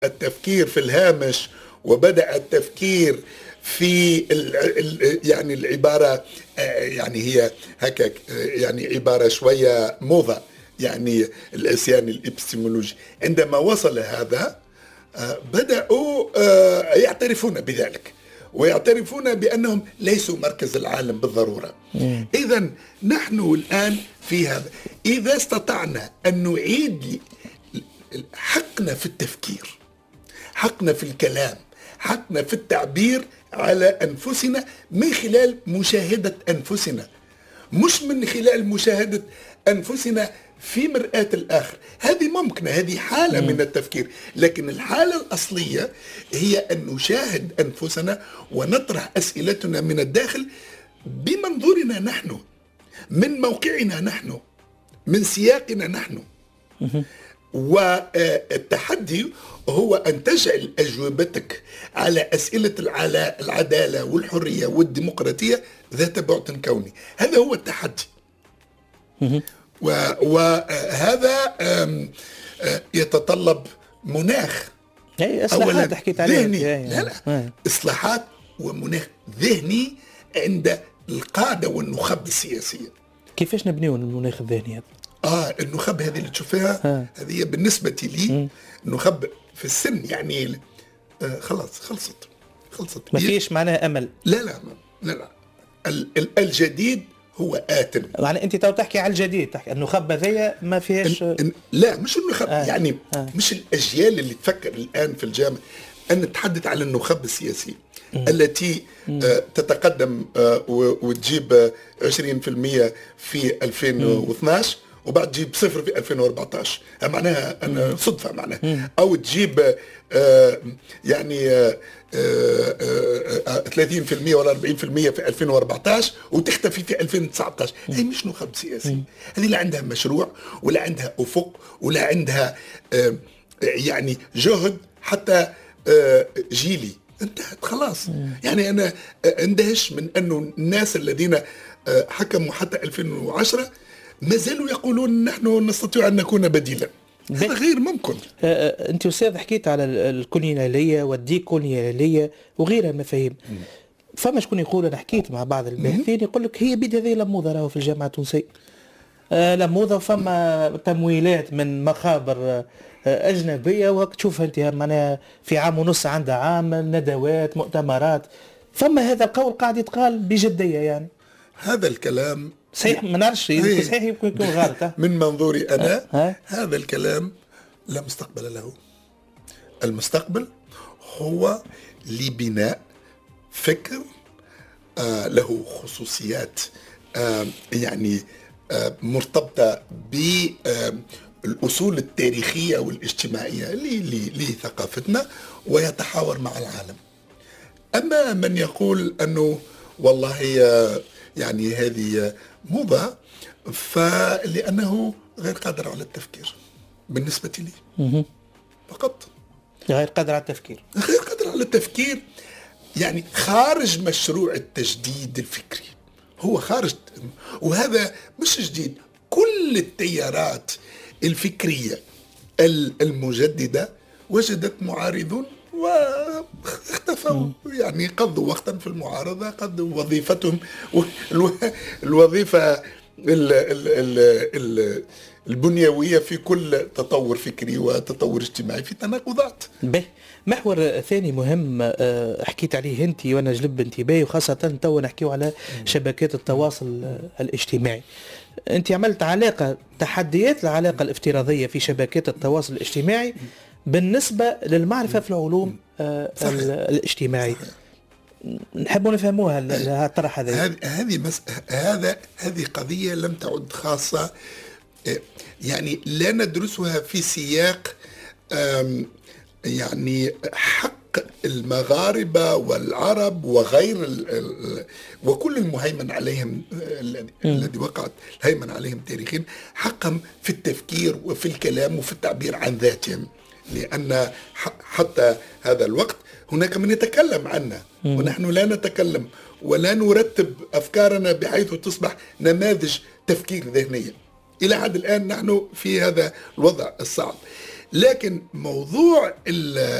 التفكير في الهامش، وبدأ التفكير في يعني العبارة، يعني هي هكا، يعني عبارة شوية موضة، يعني العصيان الإبستيمولوجي. عندما وصل هذا بدأوا يعترفون بذلك، ويعترفون بأنهم ليسوا مركز العالم بالضرورة. إذا نحن الآن في هذا، إذا استطعنا أن نعيد حقنا في التفكير، حقنا في الكلام، حقنا في التعبير على أنفسنا من خلال مشاهدة أنفسنا، مش من خلال مشاهدة أنفسنا في مرآة الآخر. هذه ممكنة، هذه حالة من التفكير، لكن الحالة الأصلية هي أن نشاهد أنفسنا ونطرح أسئلتنا من الداخل بمنظورنا نحن، من موقعنا نحن، من سياقنا نحن. والتحدي هو أن تجعل أجوبتك على أسئلة العدالة والحرية والديمقراطية ذات بعد كوني. هذا هو التحدي. وهذا يتطلب مناخ إصلاحات حكيت عليها ذهني. لا إصلاحات ومناخ ذهني عند القادة والنخب السياسية. كيفاش نبنيون المناخ الذهني هذا؟ النخب هذه اللي تشوفها هذه بالنسبة لي النخب في السن، يعني خلاص خلصت ما فيش معناها أمل. لا الجديد هو آتم. يعني أنت تحكي على الجديد، تحكي النخب هذيا ما فيهاش لا مش النخب يعني مش الأجيال اللي تفكر الآن في الجامعة. أن نتحدث على النخب السياسي التي تتقدم وتجيب 20% في 2012 وبعد تجيب 0 في 2014. معناها أنا صدفة معناها. أو تجيب يعني 30% ولا 40% في 2014 وتختفي في 2019. هي مش نخب سياسي، هذه لا عندها مشروع ولا عندها أفق ولا عندها يعني جهد حتى جيلي. انتهت خلاص. يعني أنا اندهش من أنه الناس الذين حكموا حتى 2010 ما زالوا يقولون نحن نستطيع أن نكون بديلا. هذا غير ممكن. أنت أستاذ حكيت على الكولونيالية والديكولونيالية وغيرها مفاهيم. فما شكون يقول، أنا حكيت مع بعض الباحثين يقول لك هي بيد هذه لموضة راهو في الجامعة التونسية، لموضة فما تمويلات من مخابر أجنبية، وتشوف أنت معناها في عام ونص عندها عام ندوات مؤتمرات، فما هذا القول قاعد يتقال بجدية. يعني هذا الكلام صحيح، ما نعرفش يمكن صحيح يمكن يكون غلط. من منظوري أنا هذا الكلام لا مستقبل له. المستقبل هو لبناء فكر له خصوصيات يعني مرتبطة بالأصول التاريخية والاجتماعية لثقافتنا ويتحاور مع العالم. أما من يقول أنه والله يعني هذه موضة، فلأنه غير قادر على التفكير بالنسبة لي فقط. غير قادر على التفكير، غير قادر على التفكير، يعني خارج مشروع التجديد الفكري، هو خارج. وهذا مش جديد، كل التيارات الفكرية المجددة وجدت معارضون واختفوا، يعني قضوا وقتا في المعارضة، قضوا وظيفتهم الوظيفة البنيوية في كل تطور فكري وتطور اجتماعي في تناقضات. به محور ثاني مهم حكيت عليه انت وانا جلب انتباهي، وخاصة تو نحكيو على شبكات التواصل الاجتماعي. انت عملت علاقة تحديات العلاقة الافتراضية في شبكات التواصل الاجتماعي بالنسبة للمعرفة في العلوم الاجتماعية. نحب نفهموها الطرح هذا. هذه قضية لم تعد خاصة، يعني لا ندرسها في سياق يعني حق المغاربة والعرب وغير وكل المهيمن عليهم الذي وقعت الهيمنة عليهم تاريخيا حقهم في التفكير وفي الكلام وفي التعبير عن ذاتهم، لأن حتى هذا الوقت هناك من يتكلم عنا ونحن لا نتكلم ولا نرتب أفكارنا بحيث تصبح نماذج تفكير ذهنية. إلى حد الآن نحن في هذا الوضع الصعب. لكن موضوع